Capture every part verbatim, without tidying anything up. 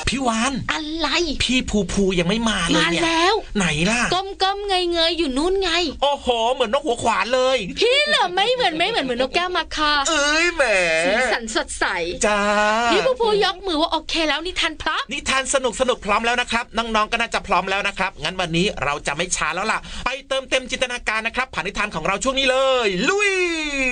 พี่วานอะไรพี่ภูภูยังไม่มาเลยเนี่ยมาแล้วไหนล่ะก้มก้มเงยเงยอยู่นู่นไงโอ้โหเหมือนนกหัวขวานเลยพี่เหรอไม่เหมือนไม่เหมือนเหมือนนกแก้วมาค่ะเอ้ยแหมสีสันสดใสจ้าพี่ภูภูยกมือว่าโอเคแล้วนิทานพร้อมนิทานสนุกสนุกพร้อมแล้วนะครับน้องๆก็น่าจะพร้อมแล้วนะครับงั้นวันนี้เราจะไม่ช้าแล้วล่ะไปเติมเต็มจินตนาการนะครับผ่านนิทานของเราช่วงนี้เลยลุย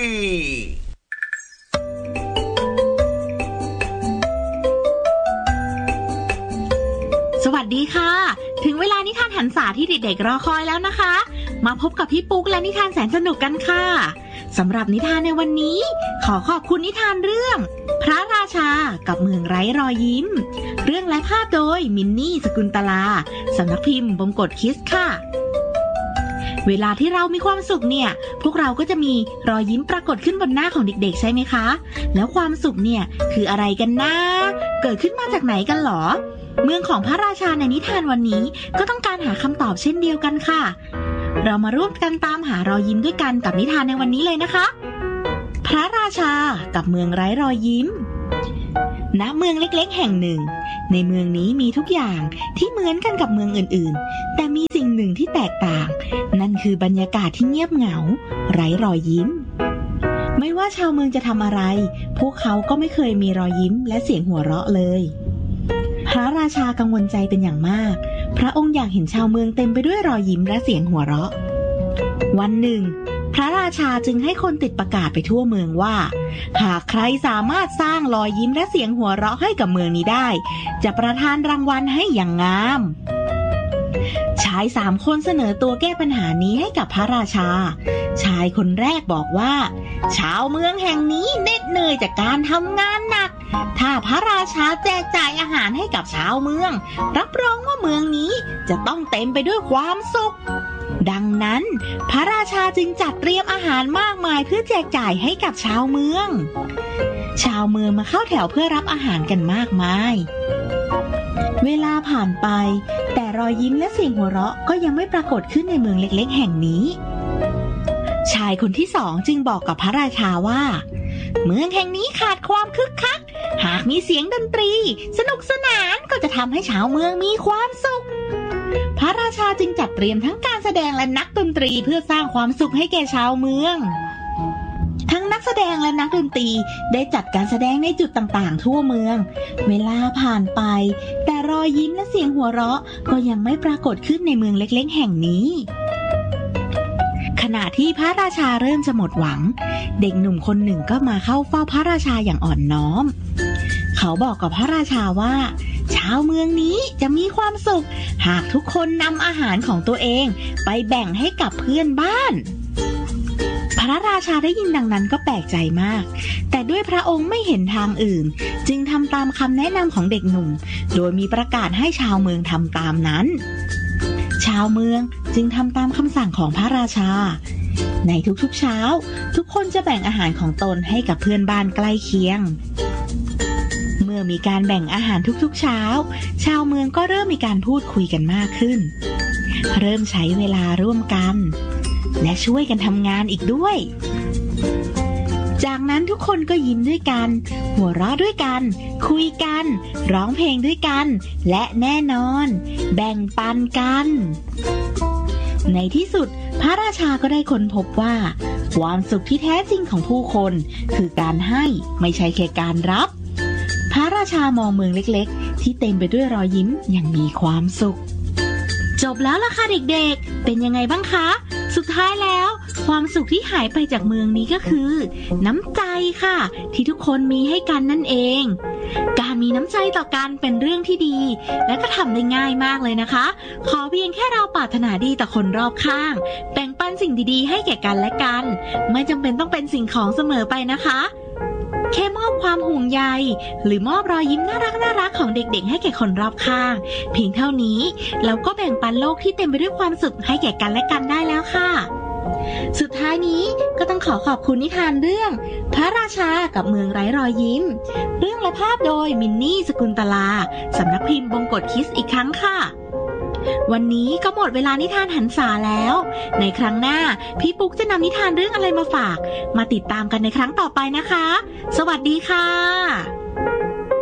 สวัสดีค่ะถึงเวลานิทานหันษาที่เด็กๆรอคอยแล้วนะคะมาพบกับพี่ปุ๊กและนิทานแสนสนุกกันค่ะสำหรับนิทานในวันนี้ขอขอบคุณนิทานเรื่องพระราชากับเมืองไร้รอยยิ้มเรื่องและภาพโดยมินนี่สกุลตลาสำนักพิมพ์บงกฎคิสค่ะเวลาที่เรามีความสุขเนี่ยพวกเราก็จะมีรอยยิ้มปรากฏขึ้นบนหน้าของเด็กๆใช่ไหมคะแล้วความสุขเนี่ยคืออะไรกันนะเกิดขึ้นมาจากไหนกันหรอเมืองของพระราชาในนิทานวันนี้ก็ต้องการหาคำตอบเช่นเดียวกันค่ะเรามาร่วมกันตามหารอยยิ้มด้วยกันกับนิทานในวันนี้เลยนะคะพระราชากับเมืองไร้รอยยิ้มณเมืองเล็กๆแห่งหนึ่งในเมืองนี้มีทุกอย่างที่เหมือนกันกับเมืองอื่นๆแต่มีสิ่งหนึ่งที่แตกต่างนั่นคือบรรยากาศที่เงียบเหงาไร้รอยยิ้มไม่ว่าชาวเมืองจะทำอะไรพวกเขาก็ไม่เคยมีรอยยิ้มและเสียงหัวเราะเลยพระราชากังวลใจเป็นอย่างมากพระองค์อยากเห็นชาวเมืองเต็มไปด้วยรอยยิ้มและเสียงหัวเราะวันหนึ่งพระราชาจึงให้คนติดประกาศไปทั่วเมืองว่าหากใครสามารถสร้างรอยยิ้มและเสียงหัวเราะให้กับเมืองนี้ได้จะประทานรางวัลให้อย่างงามชายสามคนเสนอตัวแก้ปัญหานี้ให้กับพระราชาชายคนแรกบอกว่าชาวเมืองแห่งนี้เหน็ดเหนื่อยจากการทำงานหนักถ้าพระราชาแจกจ่ายอาหารให้กับชาวเมืองรับรองว่าเมืองนี้จะต้องเต็มไปด้วยความสุขดังนั้นพระราชาจึงจัดเตรียมอาหารมากมายเพื่อแจกจ่ายให้กับชาวเมืองชาวเมืองมาเข้าแถวเพื่อรับอาหารกันมากมายเวลาผ่านไปแต่รอยยิ้มและเสียงหัวเราะก็ยังไม่ปรากฏขึ้นในเมืองเล็กๆแห่งนี้ชายคนที่สองจึงบอกกับพระราชาว่าเมืองแห่งนี้ขาดความคึกคักหากมีเสียงดนตรีสนุกสนานก็จะทำให้ชาวเมืองมีความสุขพระราชาจึงจัดเตรียมทั้งการแสดงและนักดนตรีเพื่อสร้างความสุขให้แก่ชาวเมืองทั้งนักแสดงและนักดนตรีได้จัดการแสดงในจุดต่างๆทั่วเมืองเวลาผ่านไปแต่รอยยิ้มและเสียงหัวเราะก็ยังไม่ปรากฏขึ้นในเมืองเล็กๆแห่งนี้ขณะที่พระราชาเริ่มจะหมดหวังเด็กหนุ่มคนหนึ่งก็มาเข้าเฝ้าพระราชาอย่างอ่อนน้อมเขาบอกกับพระราชาว่าชาวเมืองนี้จะมีความสุขหากทุกคนนำอาหารของตัวเองไปแบ่งให้กับเพื่อนบ้านพระราชาได้ยินดังนั้นก็แปลกใจมากแต่ด้วยพระองค์ไม่เห็นทางอื่นจึงทำตามคำแนะนำของเด็กหนุ่มโดยมีประกาศให้ชาวเมืองทำตามนั้นชาวเมืองจึงทำตามคำสั่งของพระราชาในทุกๆเช้าทุกคนจะแบ่งอาหารของตนให้กับเพื่อนบ้านใกล้เคียงเมื่อมีการแบ่งอาหารทุกๆเช้าชาวเมืองก็เริ่มมีการพูดคุยกันมากขึ้นเริ่มใช้เวลาร่วมกันและช่วยกันทำงานอีกด้วยจากนั้นทุกคนก็ยิ้มด้วยกันหัวเราะด้วยกันคุยกันร้องเพลงด้วยกันและแน่นอนแบ่งปันกันในที่สุดพระราชาก็ได้ค้นพบว่าความสุขที่แท้จริงของผู้คนคือการให้ไม่ใช่แค่การรับพระราชามองเมืองเล็กๆที่เต็มไปด้วยรอยยิ้มอย่างมีความสุขจบแล้วล่ะค่ะเด็กๆเป็นยังไงบ้างคะสุดท้ายแล้วความสุขที่หายไปจากเมืองนี้ก็คือน้ำใจค่ะที่ทุกคนมีให้กันนั่นเองการมีน้ำใจต่อกันเป็นเรื่องที่ดีและก็ทำได้ง่ายมากเลยนะคะขอเพียงแค่เราปรารถนาดีต่อคนรอบข้างแบ่งปันสิ่งดีๆให้แก่กันและกันไม่จำเป็นต้องเป็นสิ่งของเสมอไปนะคะแค่มอบความห่วงใยหรือมอบรอยยิ้มน่ารักน่ารักของเด็กๆให้แก่คนรอบข้างเพียงเท่านี้เราก็แบ่งปันโลกที่เต็มไปด้วยความสุขให้แก่กันและกันได้แล้วค่ะสุดท้ายนี้ก็ต้องขอขอบคุณนิทานเรื่องพระราชากับเมืองไร้รอยยิ้มเรื่องและภาพโดยมินนี่สกุลตลาสำนักพิมพ์บงกฎคิสอีกครั้งค่ะวันนี้ก็หมดเวลานิทานหันษาแล้วในครั้งหน้าพี่ปุ๊กจะนำนิทานเรื่องอะไรมาฝากมาติดตามกันในครั้งต่อไปนะคะสวัสดีค่ะ